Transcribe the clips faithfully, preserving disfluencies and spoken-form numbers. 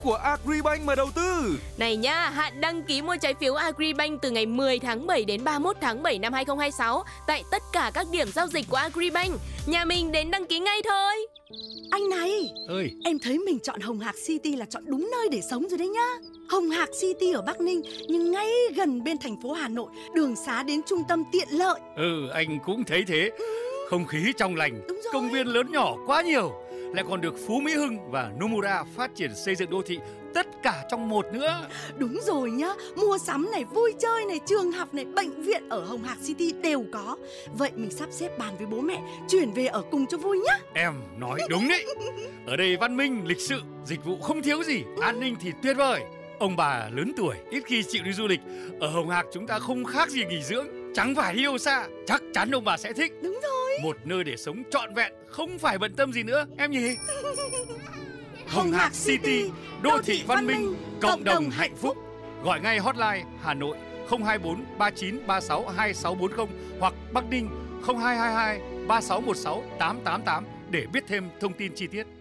của Agribank mà đầu tư. Này nha, hạn đăng ký mua trái phiếu Agribank từ ngày mười tháng bảy đến ba mươi mốt tháng bảy năm hai không hai sáu tại tất cả các điểm giao dịch của Agribank. Nhà mình đến đăng ký ngay thôi. Anh này, ơi, em thấy mình chọn Hồng Hạc City là chọn đúng nơi để sống rồi đấy nhá. Hồng Hạc City ở Bắc Ninh nhưng ngay gần bên thành phố Hà Nội, đường xá đến trung tâm tiện lợi. Ừ, anh cũng thấy thế. Không khí trong lành, Đúng rồi. công viên lớn nhỏ quá nhiều, lại còn được Phú Mỹ Hưng và Nomura phát triển xây dựng đô thị tất cả trong một nữa. Đúng rồi nhá, mua sắm này, vui chơi này, trường học này, bệnh viện ở Hồng Hạc City đều có. Vậy mình sắp xếp bàn với bố mẹ chuyển về ở cùng cho vui nhá. Em nói đúng đấy. Ở đây văn minh, lịch sự, dịch vụ không thiếu gì, an ninh thì tuyệt vời. Ông bà lớn tuổi ít khi chịu đi du lịch. Ở Hồng Hạc chúng ta không khác gì nghỉ dưỡng, chẳng phải đi đâu xa. Chắc chắn ông bà sẽ thích. Đúng rồi. Một nơi để sống trọn vẹn, không phải bận tâm gì nữa, em nhỉ? Hồng Hạc City, đô thị văn minh, cộng đồng hạnh phúc. Gọi ngay hotline Hà Nội không hai bốn ba chín ba sáu hai sáu bốn không hoặc Bắc Ninh không hai hai hai ba sáu một sáu tám tám tám để biết thêm thông tin chi tiết.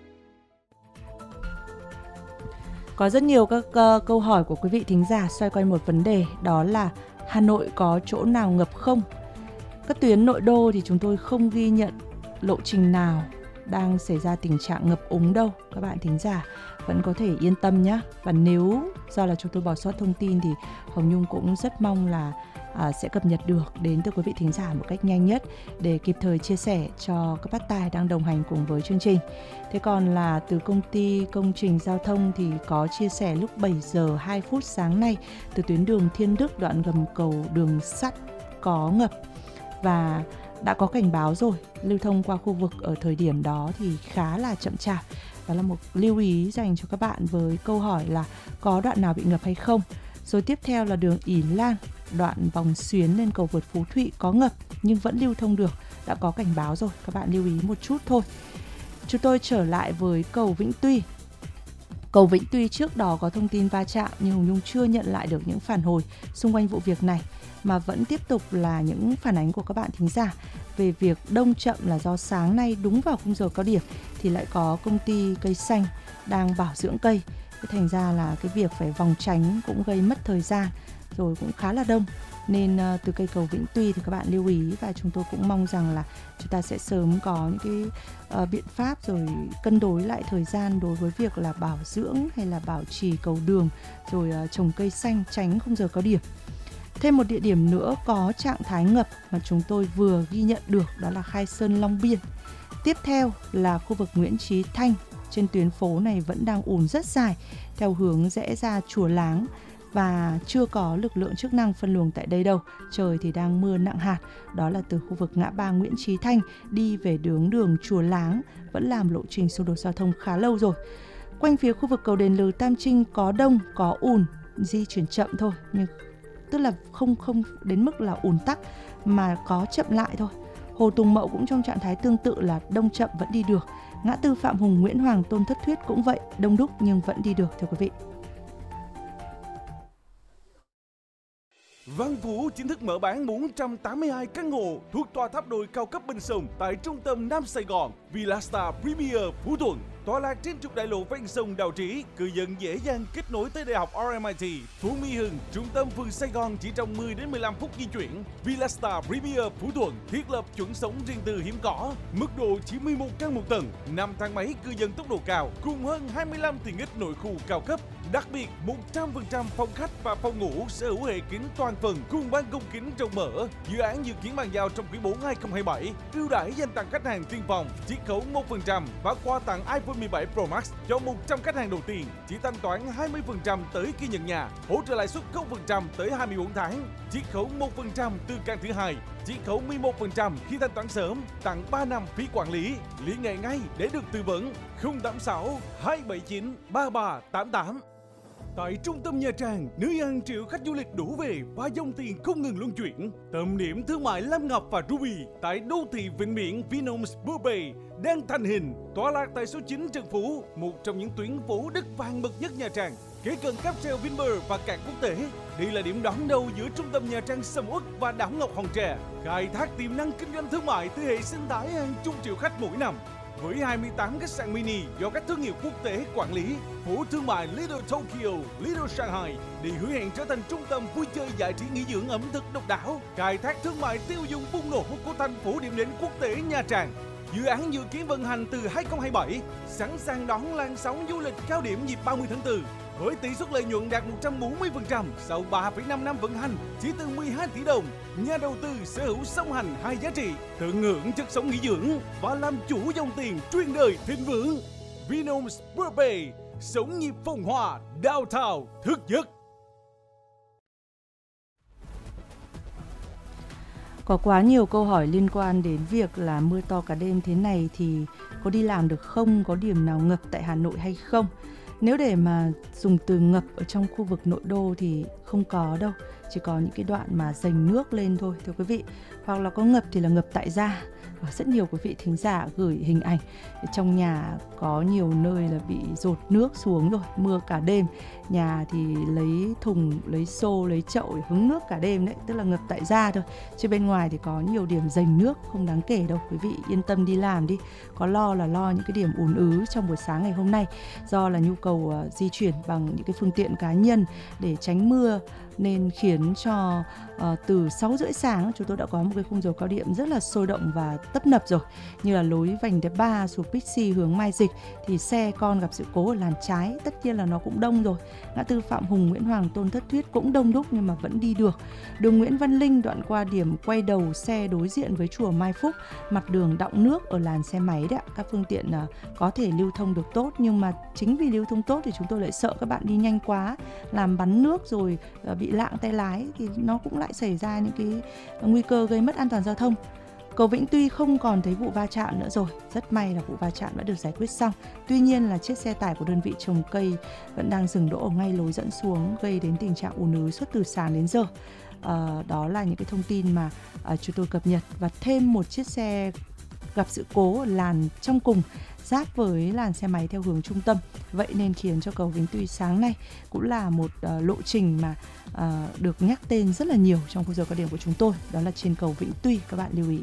Có rất nhiều các uh, câu hỏi của quý vị thính giả xoay quanh một vấn đề, đó là Hà Nội có chỗ nào ngập không? Các tuyến nội đô thì chúng tôi không ghi nhận lộ trình nào đang xảy ra tình trạng ngập úng đâu. Các bạn thính giả vẫn có thể yên tâm nhé. Và nếu do là chúng tôi bỏ sót thông tin thì Hồng Nhung cũng rất mong là à, sẽ cập nhật được đến từ quý vị thính giả một cách nhanh nhất để kịp thời chia sẻ cho các bác tài đang đồng hành cùng với chương trình. Thế còn là từ công ty công trình giao thông thì có chia sẻ lúc bảy giờ hai phút sáng nay từ tuyến đường Thiên Đức đoạn gầm cầu đường sắt có ngập và đã có cảnh báo rồi, lưu thông qua khu vực ở thời điểm đó thì khá là chậm chạp. Đó là một lưu ý dành cho các bạn với câu hỏi là có đoạn nào bị ngập hay không. Rồi tiếp theo là đường Ỷ Lan, đoạn vòng xuyến lên cầu vượt Phú Thụy có ngập nhưng vẫn lưu thông được, đã có cảnh báo rồi, các bạn lưu ý một chút thôi. Chúng tôi trở lại với cầu Vĩnh Tuy. Cầu Vĩnh Tuy trước đó có thông tin va chạm nhưng Hồng Nhung chưa nhận lại được những phản hồi xung quanh vụ việc này, mà vẫn tiếp tục là những phản ánh của các bạn thính giả về việc đông chậm là do sáng nay đúng vào khung giờ cao điểm thì lại có công ty cây xanh đang bảo dưỡng cây. Thành ra là cái việc phải vòng tránh cũng gây mất thời gian, rồi cũng khá là đông. Nên uh, từ cây cầu Vĩnh Tuy thì các bạn lưu ý, và chúng tôi cũng mong rằng là chúng ta sẽ sớm có những cái uh, biện pháp rồi cân đối lại thời gian đối với việc là bảo dưỡng hay là bảo trì cầu đường, rồi uh, trồng cây xanh tránh khung giờ cao điểm. Thêm một địa điểm nữa có trạng thái ngập mà chúng tôi vừa ghi nhận được đó là Khai Sơn Long Biên. Tiếp theo là khu vực Nguyễn Chí Thanh, trên tuyến phố này vẫn đang ùn rất dài theo hướng rẽ ra Chùa Láng và chưa có lực lượng chức năng phân luồng tại đây đâu. Trời thì đang mưa nặng hạt. Đó là từ khu vực ngã ba Nguyễn Chí Thanh đi về hướng đường Chùa Láng, vẫn làm lộ trình xung đột giao thông khá lâu rồi. Quanh phía khu vực cầu Đền Lừ Tam Trinh có đông, có ùn, di chuyển chậm thôi, nhưng tức là không không đến mức là ùn tắc mà có chậm lại thôi. Hồ Tùng Mậu cũng trong trạng thái tương tự là đông chậm vẫn đi được. Ngã tư Phạm Hùng, Nguyễn Hoàng, Tôn Thất Thuyết cũng vậy, đông đúc nhưng vẫn đi được thưa quý vị. Văn Phú chính thức mở bán bốn trăm tám mươi hai căn hộ thuộc tòa tháp đôi cao cấp bên sông tại trung tâm Nam Sài Gòn, Villastar Premier Phú Thuận. Tọa lạc trên trục đại lộ ven sông Đào Trí, cư dân dễ dàng kết nối tới Đại học rờ em i tê, Phú Mỹ Hưng, trung tâm phường Sài Gòn chỉ trong mười đến mười lăm phút di chuyển. Villastar Premier Phú Thuận thiết lập chuẩn sống riêng tư hiếm có, mức độ chỉ mười một căn một tầng, năm thang máy cư dân tốc độ cao, cùng hơn hai mươi lăm tiện ích nội khu cao cấp. Đặc biệt, một trăm phần trăm phòng khách và phòng ngủ sở hữu hệ kính toàn phần cùng ban công kính rộng mở. Dự án dự kiến bàn giao trong quý bốn hai không hai bảy. Ưu đãi dành tặng khách hàng tiên phòng, chiết khấu một phần trăm và quà tặng iPhone mười bảy Pro Max cho một trăm khách hàng đầu tiên. Chỉ thanh toán hai mươi phần trăm tới khi nhận nhà, hỗ trợ lãi suất không phần trăm tới hai mươi bốn tháng, chiết khấu một phần trăm từ căn thứ hai, chiết khấu mười một phần trăm khi thanh toán sớm, tặng ba năm phí quản lý. Liên hệ ngay để được tư vấn. không tám sáu hai bảy chín ba ba tám tám. Tại trung tâm Nha Trang, nơi hàng triệu khách du lịch đổ về và dòng tiền không ngừng luân chuyển. Tâm điểm thương mại Lam Ngọc và Ruby tại đô thị Vịnh Biển Vinhomes Bourbay đang thành hình, tọa lạc tại số chín Trần Phú, một trong những tuyến phố đất vàng bậc nhất Nha Trang. Kế cận cáp treo Vinpearl và cảng quốc tế, đây là điểm đón đầu giữa trung tâm Nha Trang sầm uất và đảo Ngọc Hòn Tre, khai thác tiềm năng kinh doanh thương mại từ hệ sinh thái hàng chục triệu khách mỗi năm. Với hai mươi tám khách sạn mini do các thương hiệu quốc tế quản lý, phố thương mại Little Tokyo, Little Shanghai để hứa hẹn trở thành trung tâm vui chơi giải trí nghỉ dưỡng ẩm thực độc đáo, khai thác thương mại tiêu dùng bùng nổ của thành phố điểm đến quốc tế Nha Trang. Dự án dự kiến vận hành từ hai không hai bảy, sẵn sàng đón làn sóng du lịch cao điểm dịp ba mươi tháng tư. Với tỷ suất lợi nhuận đạt một trăm bốn mươi phần trăm sau ba phẩy năm năm vận hành, chỉ từ mười hai tỷ đồng, nhà đầu tư sở hữu song hành hai giá trị, tận hưởng chất sống nghỉ dưỡng và làm chủ dòng tiền truyền đời thịnh vượng. Vinhomes Burbay, sống nhịp phong hoa, downtown thức giấc. Có quá nhiều câu hỏi liên quan đến việc là mưa to cả đêm thế này thì có đi làm được không, có điểm nào ngập tại Hà Nội hay không? Nếu để mà dùng từ ngập ở trong khu vực nội đô thì không có đâu, chỉ có những cái đoạn mà dành nước lên thôi thưa quý vị. Hoặc là có ngập thì là ngập tại gia. Và rất nhiều quý vị thính giả gửi hình ảnh trong nhà có nhiều nơi là bị dột nước xuống rồi, mưa cả đêm. Nhà thì lấy thùng, lấy xô, lấy chậu để hứng nước cả đêm đấy, tức là ngập tại gia thôi. Chứ bên ngoài thì có nhiều điểm dành nước không đáng kể đâu. Quý vị yên tâm đi làm đi. Có lo là lo những cái điểm ùn ứ trong buổi sáng ngày hôm nay do là nhu cầu uh, di chuyển bằng những cái phương tiện cá nhân để tránh mưa, nên khiến cho uh, từ sáu rưỡi sáng chúng tôi đã có một cái khung giờ cao điểm rất là sôi động và tấp nập rồi. Như là lối Vành Đai ba xuống Bixi hướng Mai Dịch thì xe con gặp sự cố ở làn trái, tất nhiên là nó cũng đông rồi. Ngã tư Phạm Hùng, Nguyễn Hoàng, Tôn Thất Thuyết cũng đông đúc nhưng mà vẫn đi được. Đường Nguyễn Văn Linh đoạn qua điểm quay đầu xe đối diện với chùa Mai Phúc, mặt đường đọng nước ở làn xe máy đấy ạ. Các phương tiện uh, có thể lưu thông được tốt, nhưng mà chính vì lưu thông tốt thì chúng tôi lại sợ các bạn đi nhanh quá, làm bắn nước rồi uh, bị lạng tay lái thì nó cũng lại xảy ra những cái nguy cơ gây mất an toàn giao thông. Cầu Vĩnh Tuy không còn thấy vụ va chạm nữa rồi, rất may là vụ va chạm đã được giải quyết xong. Tuy nhiên là chiếc xe tải của đơn vị trồng cây vẫn đang dừng đỗ ở ngay lối dẫn xuống, gây đến tình trạng ùn ứ suốt từ sáng đến giờ. À, đó là những cái thông tin mà à, chúng tôi cập nhật. Và thêm một chiếc xe gặp sự cố ở làn trong cùng giáp với làn xe máy theo hướng trung tâm. Vậy nên khiến cho cầu Vĩnh Tuy sáng nay cũng là một uh, lộ trình mà uh, được nhắc tên rất là nhiều trong khung giờ cao điểm của chúng tôi. Đó là trên cầu Vĩnh Tuy, các bạn lưu ý.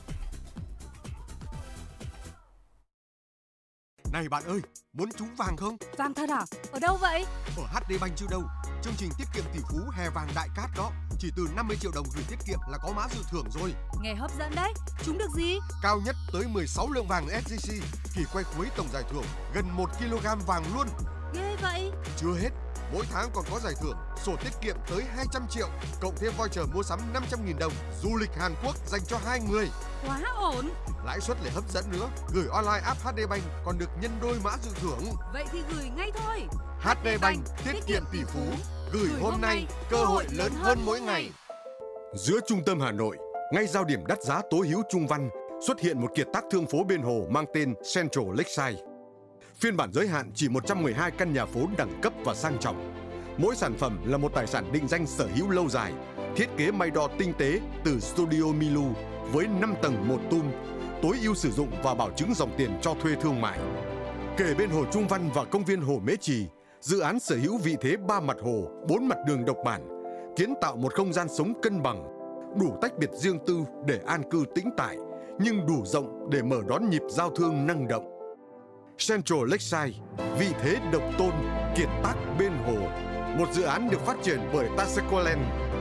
Này bạn ơi, muốn trúng vàng không? Vàng thật à? Ở đâu vậy? Ở hát đê Bank chứ đâu. Chương trình tiết kiệm tỷ phú hè vàng đại cát đó. Chỉ từ năm mươi triệu đồng gửi tiết kiệm là có mã dự thưởng rồi. Nghe hấp dẫn đấy. Trúng được gì? Cao nhất tới mười sáu lượng vàng ét gi xê. Kỳ quay cuối tổng giải thưởng gần một ki lô gam vàng luôn. Ghê vậy. Chưa hết, mỗi tháng còn có giải thưởng sổ tiết kiệm tới hai trăm triệu, cộng thêm voucher mua sắm năm trăm nghìn đồng, du lịch Hàn Quốc dành cho hai người. Quá ổn. Lãi suất lại hấp dẫn nữa, gửi online app hát đê Bank còn được nhân đôi mã dự thưởng. Vậy thì gửi ngay thôi. hát đê Bank, tiết kiệm tỷ phú, gửi hôm nay, cơ hội lớn hơn mỗi ngày. Giữa trung tâm Hà Nội, ngay giao điểm đắt giá Tố Hữu Trung Văn, xuất hiện một kiệt tác thương phố bên hồ mang tên Central Lakeside. Phiên bản giới hạn chỉ một trăm mười hai căn nhà phố đẳng cấp và sang trọng. Mỗi sản phẩm là một tài sản định danh sở hữu lâu dài, thiết kế may đo tinh tế từ Studio Milu với năm tầng một tum, tối ưu sử dụng và bảo chứng dòng tiền cho thuê thương mại. Kề bên hồ Trung Văn và công viên Hồ Mễ Trì, dự án sở hữu vị thế ba mặt hồ, bốn mặt đường độc bản, kiến tạo một không gian sống cân bằng, đủ tách biệt riêng tư để an cư tĩnh tại, nhưng đủ rộng để mở đón nhịp giao thương năng động. Central Lakeside, vị thế độc tôn, kiệt tác bên hồ, một dự án được phát triển bởi Tasekoland.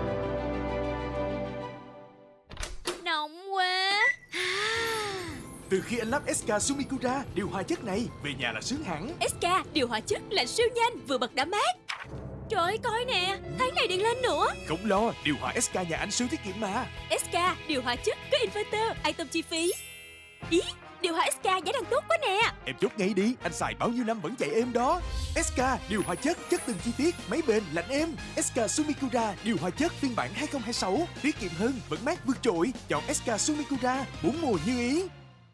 Nóng quá. Từ khi anh lắp ét ca Sumikura điều hòa chất này, về nhà là sướng hẳn. ét ca điều hòa chất là siêu nhanh, vừa bật đã mát. Trời ơi, coi nè, tháng này điện lên nữa. Không lo, điều hòa ét ca nhà anh siêu tiết kiệm mà. ét ca điều hòa chất có inverter, an tâm chi phí. Ý, điều hòa ét ca giá đang tốt quá nè. Em chốt ngay đi, anh xài bao nhiêu năm vẫn chạy êm đó. ét ca điều hòa chất, chất từng chi tiết, máy bền, lạnh êm. ét ca Sumikura điều hòa chất phiên bản hai không hai sáu, tiết kiệm hơn, vẫn mát vượt trội. Chọn ét ca Sumikura, bốn mùa như ý.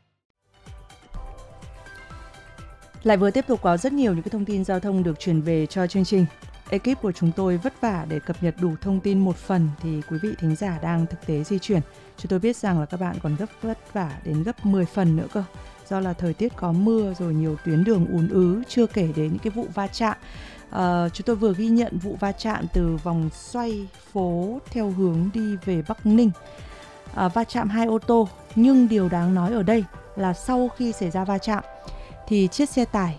Lại vừa tiếp tục có rất nhiều những cái thông tin giao thông được truyền về cho chương trình. Ekip của chúng tôi vất vả để cập nhật đủ thông tin một phần thì quý vị thính giả đang thực tế di chuyển. Chúng tôi biết rằng là các bạn còn gấp vất vả đến gấp mười phần nữa cơ. Do là thời tiết có mưa rồi nhiều tuyến đường ùn ứ, chưa kể đến những cái vụ va chạm. À, chúng tôi vừa ghi nhận vụ va chạm từ vòng xoay phố theo hướng đi về Bắc Ninh. à, va chạm hai ô tô. Nhưng điều đáng nói ở đây là sau khi xảy ra va chạm thì chiếc xe tải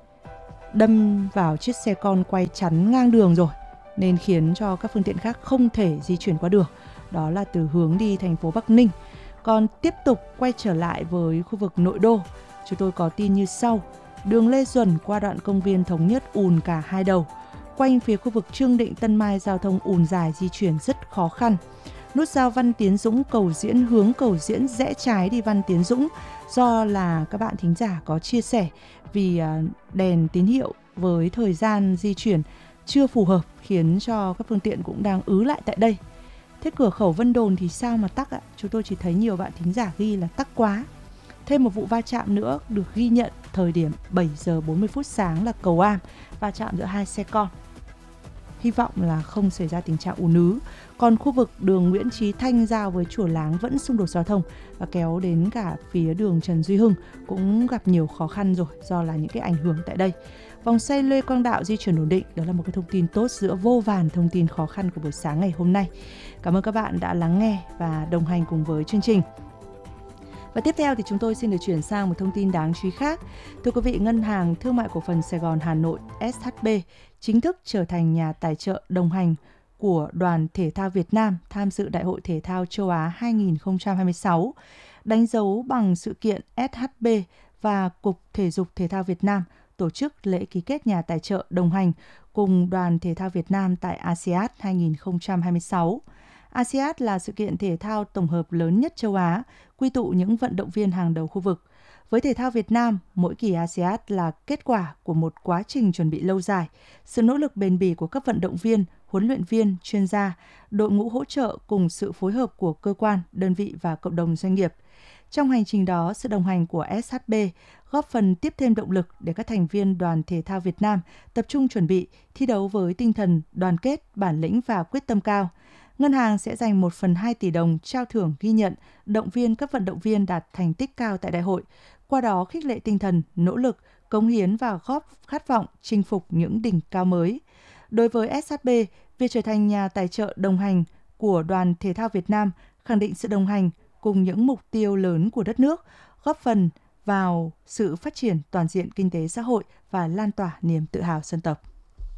đâm vào chiếc xe con quay chắn ngang đường rồi, nên khiến cho các phương tiện khác không thể di chuyển qua đường. Đó là từ hướng đi thành phố Bắc Ninh. Còn tiếp tục quay trở lại với khu vực nội đô, chúng tôi có tin như sau. Đường Lê Duẩn qua đoạn công viên Thống Nhất ùn cả hai đầu. Quanh phía khu vực Trương Định Tân Mai giao thông ùn dài, di chuyển rất khó khăn. Nút giao Văn Tiến Dũng Cầu Diễn hướng Cầu Diễn rẽ trái đi Văn Tiến Dũng, do là các bạn thính giả có chia sẻ vì đèn tín hiệu với thời gian di chuyển chưa phù hợp, khiến cho các phương tiện cũng đang ứ lại tại đây. Thế cửa khẩu Vân Đồn thì sao mà tắc ạ? Chúng tôi chỉ thấy nhiều bạn thính giả ghi là tắc quá. Thêm một vụ va chạm nữa được ghi nhận thời điểm bảy giờ bốn mươi phút sáng là cầu Am, va chạm giữa hai xe con. Hy vọng là không xảy ra tình trạng ùn ứ. Còn khu vực đường Nguyễn Chí Thanh giao với Chùa Láng vẫn xung đột giao thông và kéo đến cả phía đường Trần Duy Hưng cũng gặp nhiều khó khăn rồi do là những cái ảnh hưởng tại đây. Vòng xoay Lê Quang Đạo di chuyển ổn định, đó là một cái thông tin tốt giữa vô vàn thông tin khó khăn của buổi sáng ngày hôm nay. Cảm ơn các bạn đã lắng nghe và đồng hành cùng với chương trình. Và tiếp theo thì chúng tôi xin được chuyển sang một thông tin đáng chú ý khác. Thưa quý vị, Ngân hàng Thương mại Cổ phần Sài Gòn Hà Nội ét hát bê chính thức trở thành nhà tài trợ đồng hành của Đoàn Thể thao Việt Nam tham dự Đại hội Thể thao Châu Á hai không hai sáu, đánh dấu bằng sự kiện ét hát bê và Cục Thể dục Thể thao Việt Nam tổ chức lễ ký kết nhà tài trợ đồng hành cùng Đoàn Thể thao Việt Nam tại a sê an hai không hai sáu. a sê an là sự kiện thể thao tổng hợp lớn nhất châu Á, quy tụ những vận động viên hàng đầu khu vực. Với thể thao Việt Nam, mỗi kỳ a sê an là kết quả của một quá trình chuẩn bị lâu dài, sự nỗ lực bền bỉ của các vận động viên, huấn luyện viên, chuyên gia, đội ngũ hỗ trợ cùng sự phối hợp của cơ quan, đơn vị và cộng đồng doanh nghiệp. Trong hành trình đó, sự đồng hành của ét hát bê góp phần tiếp thêm động lực để các thành viên Đoàn Thể thao Việt Nam tập trung chuẩn bị, thi đấu với tinh thần đoàn kết, bản lĩnh và quyết tâm cao. Ngân hàng sẽ dành một phần hai tỷ đồng trao thưởng ghi nhận, động viên các vận động viên đạt thành tích cao tại đại hội, qua đó khích lệ tinh thần, nỗ lực, cống hiến và góp khát vọng chinh phục những đỉnh cao mới. Đối với ét hát bê, việc trở thành nhà tài trợ đồng hành của Đoàn Thể thao Việt Nam khẳng định sự đồng hành cùng những mục tiêu lớn của đất nước, góp phần vào sự phát triển toàn diện kinh tế xã hội và lan tỏa niềm tự hào dân tộc.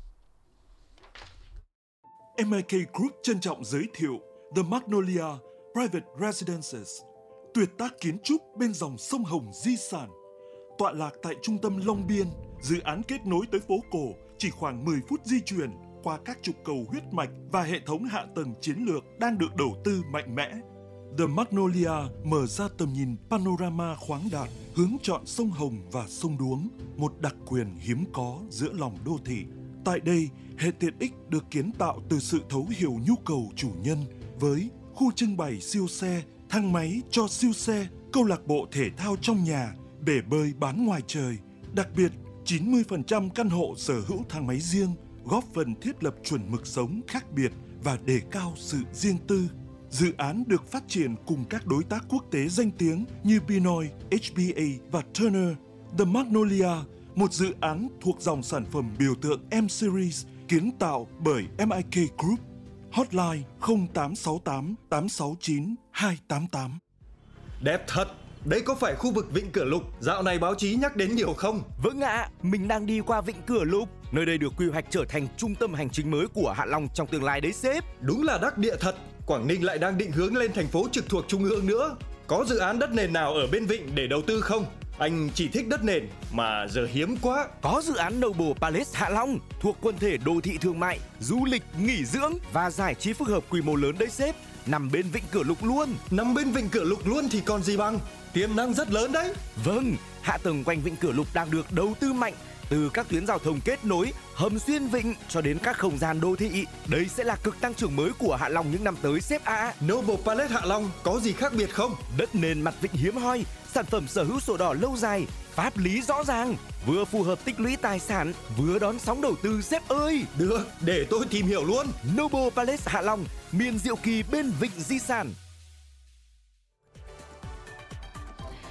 em i ca Group trân trọng giới thiệu The Magnolia Private Residences, tuyệt tác kiến trúc bên dòng sông Hồng di sản. Tọa lạc tại trung tâm Long Biên, dự án kết nối tới phố cổ chỉ khoảng mười phút di chuyển qua các trục cầu huyết mạch và hệ thống hạ tầng chiến lược đang được đầu tư mạnh mẽ. The Magnolia mở ra tầm nhìn panorama khoáng đạt, hướng chọn sông Hồng và sông Đuống, một đặc quyền hiếm có giữa lòng đô thị. Tại đây, hệ tiện ích được kiến tạo từ sự thấu hiểu nhu cầu chủ nhân với khu trưng bày siêu xe, thang máy cho siêu xe, câu lạc bộ thể thao trong nhà, bể bơi bán ngoài trời. Đặc biệt, chín mươi phần trăm căn hộ sở hữu thang máy riêng, góp phần thiết lập chuẩn mực sống khác biệt và đề cao sự riêng tư. Dự án được phát triển cùng các đối tác quốc tế danh tiếng như Pinoy, hát bê a và Turner. The Magnolia, một dự án thuộc dòng sản phẩm biểu tượng M-Series kiến tạo bởi em i ca Group. Hotline không tám sáu tám tám sáu chín hai tám tám. Đẹp thật! Đấy có phải khu vực Vịnh Cửa Lục dạo này báo chí nhắc đến nhiều không? Vâng ạ, à, mình đang đi qua Vịnh Cửa Lục. Nơi đây được quy hoạch trở thành trung tâm hành chính mới của Hạ Long trong tương lai đấy sếp. Đúng là đắc địa thật. Quảng Ninh lại đang định hướng lên thành phố trực thuộc trung ương nữa. Có dự án đất nền nào ở bên Vịnh để đầu tư không? Anh chỉ thích đất nền mà giờ hiếm quá. Có dự án Noble Palace Hạ Long thuộc quần thể đô thị thương mại, du lịch, nghỉ dưỡng và giải trí phức hợp quy mô lớn đấy sếp. Nằm bên Vịnh Cửa Lục luôn. Nằm bên Vịnh Cửa Lục luôn thì còn gì bằng. Tiềm năng rất lớn đấy. Vâng, hạ tầng quanh Vịnh Cửa Lục đang được đầu tư mạnh, từ các tuyến giao thông kết nối, hầm xuyên vịnh cho đến các không gian đô thị. Đây sẽ là cực tăng trưởng mới của Hạ Long những năm tới sếp ạ. À. Noble Palace Hạ Long có gì khác biệt không? Đất nền mặt vịnh hiếm hoi, sản phẩm sở hữu sổ đỏ lâu dài, pháp lý rõ ràng, vừa phù hợp tích lũy tài sản, vừa đón sóng đầu tư sếp ơi. Được, để tôi tìm hiểu luôn. Noble Palace Hạ Long, miền diệu kỳ bên vịnh di sản.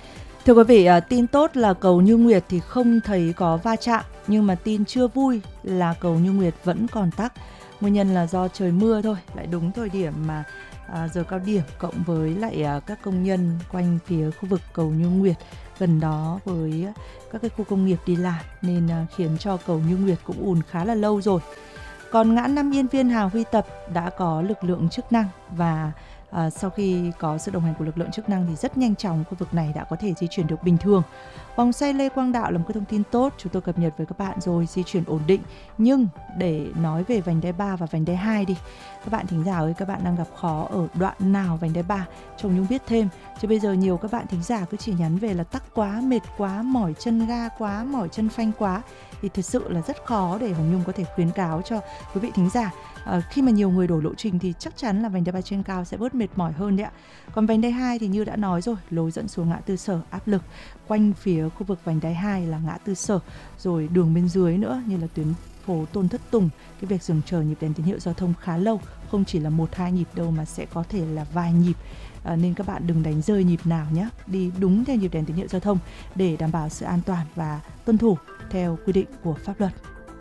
Thưa quý vị, tin tốt là cầu Như Nguyệt thì không thấy có va chạm, nhưng mà tin chưa vui là cầu Như Nguyệt vẫn còn tắc. Nguyên nhân là do trời mưa thôi, lại đúng thời điểm mà à, giờ cao điểm, cộng với lại à, các công nhân quanh phía khu vực cầu Như Nguyệt gần đó với các cái khu công nghiệp đi làm, nên à, khiến cho cầu Như Nguyệt cũng ùn khá là lâu rồi. Còn ngã năm Yên Viên Hà Huy Tập đã có lực lượng chức năng và À, sau khi có sự đồng hành của lực lượng chức năng thì rất nhanh chóng khu vực này đã có thể di chuyển được bình thường. Vòng xoay Lê Quang Đạo là một cái thông tin tốt chúng tôi cập nhật với các bạn rồi, di chuyển ổn định. Nhưng để nói về vành đai ba và vành đai hai đi, các bạn thính giả ơi, các bạn đang gặp khó ở đoạn nào vành đai ba, Chồng Nhung biết thêm. Chứ bây giờ nhiều các bạn thính giả cứ chỉ nhắn về là tắc quá, mệt quá, mỏi chân ga quá, mỏi chân phanh quá, thì thực sự là rất khó để Hồng Nhung có thể khuyến cáo cho quý vị thính giả. À, khi mà nhiều người đổi lộ trình thì chắc chắn là vành đai ba trên cao sẽ bớt mệt mỏi hơn đấy ạ. Còn vành đai hai thì như đã nói rồi, lối dẫn xuống ngã tư Sở áp lực, quanh phía khu vực vành đai hai là ngã tư Sở, rồi đường bên dưới nữa như là tuyến phố Tôn Thất Tùng, cái việc dừng chờ nhịp đèn tín hiệu giao thông khá lâu, không chỉ là một hai nhịp đâu mà sẽ có thể là vài nhịp. À, nên các bạn đừng đánh rơi nhịp nào nhé, đi đúng theo nhịp đèn tín hiệu giao thông để đảm bảo sự an toàn và tuân thủ theo quy định của pháp luật.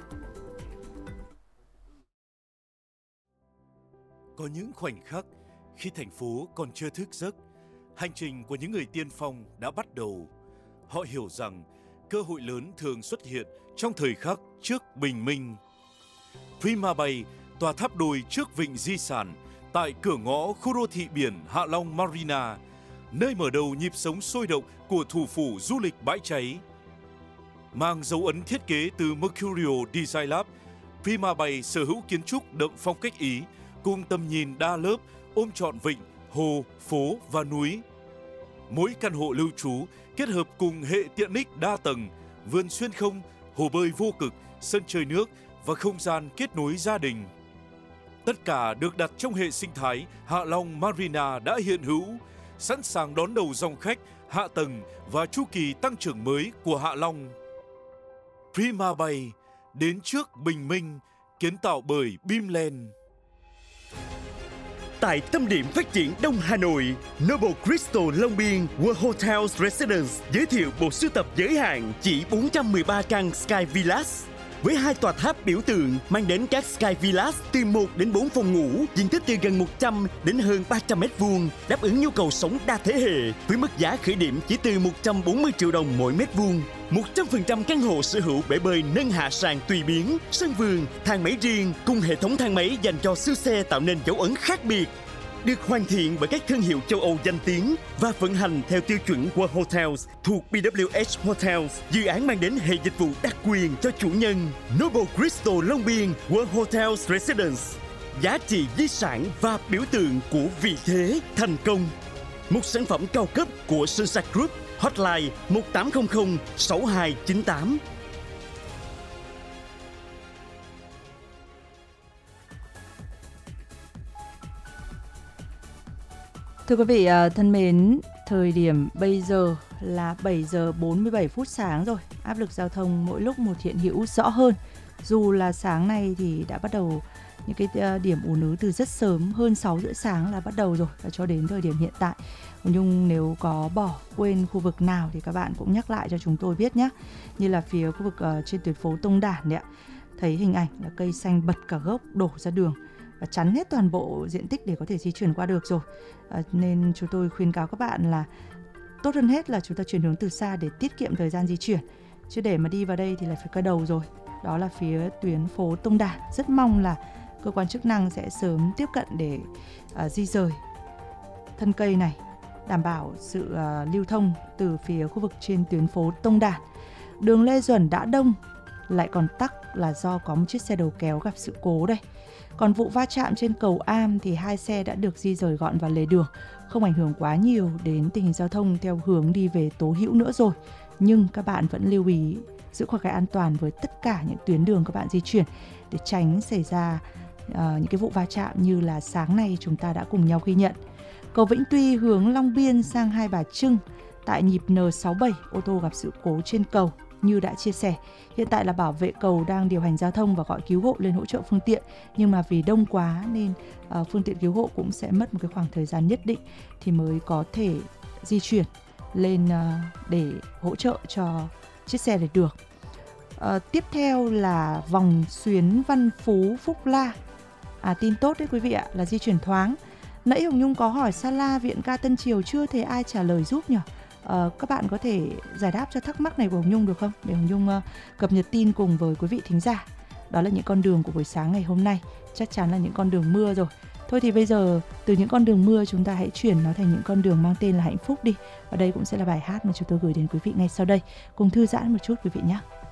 Có những khoảnh khắc khi thành phố còn chưa thức giấc, hành trình của những người tiên phong đã bắt đầu. Họ hiểu rằng cơ hội lớn thường xuất hiện trong thời khắc trước bình minh. Prima Bay, tòa tháp đôi trước vịnh di sản, tại cửa ngõ khu đô thị biển Hạ Long Marina, nơi mở đầu nhịp sống sôi động của thủ phủ du lịch bãi cháy. Mang dấu ấn thiết kế từ Mercurio Design Lab, Prima Bay sở hữu kiến trúc đậm phong cách Ý, cùng tầm nhìn đa lớp ôm trọn vịnh, hồ, phố và núi. Mỗi căn hộ lưu trú kết hợp cùng hệ tiện ích đa tầng, vườn xuyên không, hồ bơi vô cực, sân chơi nước và không gian kết nối gia đình. Tất cả được đặt trong hệ sinh thái Hạ Long Marina đã hiện hữu, sẵn sàng đón đầu dòng khách, hạ tầng và chu kỳ tăng trưởng mới của Hạ Long. Prima Bay, đến trước bình minh, kiến tạo bởi Bimland. Tại tâm điểm phát triển Đông Hà Nội, Noble Crystal Long Biên World Hotels Residence giới thiệu bộ sưu tập giới hạn chỉ bốn trăm mười ba căn Sky Villas. Với hai tòa tháp biểu tượng mang đến các Sky Villas từ một đến bốn phòng ngủ, diện tích từ gần một trăm đến hơn ba trăm mét vuông, đáp ứng nhu cầu sống đa thế hệ với mức giá khởi điểm chỉ từ một trăm bốn mươi triệu đồng mỗi mét vuông. một trăm phần trăm căn hộ sở hữu bể bơi nâng hạ sàn tùy biến, sân vườn, thang máy riêng cùng hệ thống thang máy dành cho siêu xe tạo nên dấu ấn khác biệt. Được hoàn thiện bởi các thương hiệu châu Âu danh tiếng và vận hành theo tiêu chuẩn World Hotels thuộc bê vê hát Hotels, dự án mang đến hệ dịch vụ đặc quyền cho chủ nhân. Noble Crystal Long Biên World Hotels Residence, giá trị di sản và biểu tượng của vị thế thành công. Một sản phẩm cao cấp của Sunset Group. Hotline một tám không không sáu hai chín tám. Thưa quý vị thân mến, thời điểm bây giờ là bảy giờ bốn mươi bảy phút sáng rồi. Áp lực giao thông mỗi lúc một hiện hữu rõ hơn. Dù là sáng nay thì đã bắt đầu những cái điểm ùn ứ từ rất sớm, hơn sáu rưỡi sáng là bắt đầu rồi, và cho đến thời điểm hiện tại. Nhưng nếu có bỏ quên khu vực nào thì các bạn cũng nhắc lại cho chúng tôi biết nhé. Như là phía khu vực uh, trên tuyến phố Tông Đản đấy ạ. Thấy hình ảnh là cây xanh bật cả gốc đổ ra đường và chắn hết toàn bộ diện tích để có thể di chuyển qua được rồi. À, nên chúng tôi khuyên cáo các bạn là tốt hơn hết là chúng ta chuyển hướng từ xa để tiết kiệm thời gian di chuyển. Chứ để mà đi vào đây thì lại phải cơ đầu rồi. Đó là phía tuyến phố Tông Đản. Rất mong là cơ quan chức năng sẽ sớm tiếp cận để uh, di rời thân cây này, đảm bảo sự uh, lưu thông từ phía khu vực trên tuyến phố Tông Đản. Đường Lê Duẩn đã đông, lại còn tắc là do có một chiếc xe đầu kéo gặp sự cố đây. Còn vụ va chạm trên cầu Am thì hai xe đã được di rời gọn vào lề đường, không ảnh hưởng quá nhiều đến tình hình giao thông theo hướng đi về Tố Hữu nữa rồi. Nhưng các bạn vẫn lưu ý giữ khoảng cách an toàn với tất cả những tuyến đường các bạn di chuyển để tránh xảy ra uh, những cái vụ va chạm như là sáng nay chúng ta đã cùng nhau ghi nhận. Cầu Vĩnh Tuy hướng Long Biên sang Hai Bà Trưng, tại nhịp N sáu bảy, ô tô gặp sự cố trên cầu. Như đã chia sẻ, hiện tại là bảo vệ cầu đang điều hành giao thông và gọi cứu hộ lên hỗ trợ phương tiện. Nhưng mà vì đông quá nên uh, phương tiện cứu hộ cũng sẽ mất một cái khoảng thời gian nhất định thì mới có thể di chuyển lên để hỗ trợ cho chiếc xe này được. À, tiếp theo là vòng xuyến Văn Phú Phúc La. À, tin tốt đấy quý vị ạ, là di chuyển thoáng. Nãy Hồng Nhung có hỏi Sala Viện Ca Tân Triều, chưa thấy ai trả lời giúp nhỉ? À, các bạn có thể giải đáp cho thắc mắc này của Hồng Nhung được không? Để Hồng Nhung uh, cập nhật tin cùng với quý vị thính giả. Đó là những con đường của buổi sáng ngày hôm nay. Chắc chắn là những con đường mưa rồi. Thôi thì bây giờ từ những con đường mưa chúng ta hãy chuyển nó thành những con đường mang tên là hạnh phúc đi. Và đây cũng sẽ là bài hát mà chúng tôi gửi đến quý vị ngay sau đây. Cùng thư giãn một chút quý vị nhé.